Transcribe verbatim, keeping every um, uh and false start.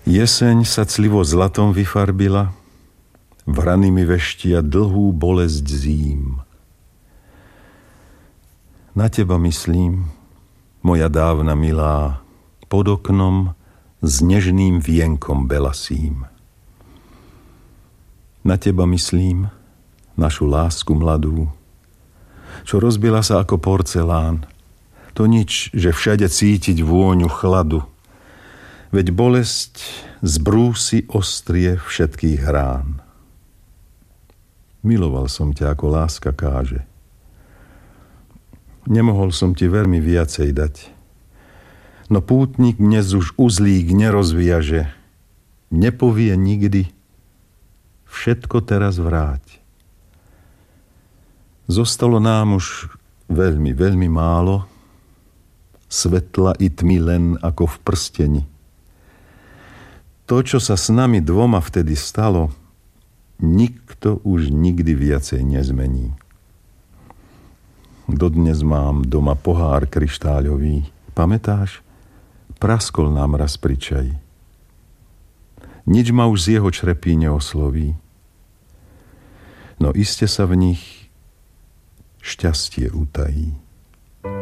Jeseň sa clivo zlatom vyfarbila, v rany mi veštia dlhú bolesť zím. Na teba myslím, moja dávna milá, pod oknom s nežným vienkom belasím. Na teba myslím, našu lásku mladú, čo rozbila sa ako porcelán. To nič, že všade cítiť vôňu chladu, veď bolesť zbrúsi ostrie všetkých rán. Miloval som ťa, ako láska káže. Nemohol som ti veľmi viacej dať, no pútnik dnes už uzlík nerozviaže. Nepovie nikdy, všetko teraz vráť. Zostalo nám už veľmi, veľmi málo, svetla i tmy len ako v prsteni. To, čo sa s nami dvoma vtedy stalo, nikto už nikdy viacej nezmení. Dodnes mám doma pohár kryštáľový. Pamätáš? Praskol nám raz pri čaji. Nič ma už z jeho črepí neosloví. No iste sa v nich šťastie utají.